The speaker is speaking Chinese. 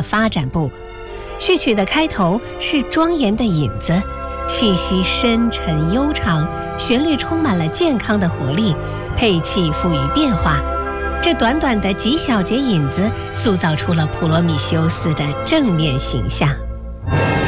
发展部。序曲的开头是庄严的引子，气息深沉悠长，旋律充满了健康的活力，配器富于变化。这短短的几小节引子，塑造出了普罗米修斯的正面形象。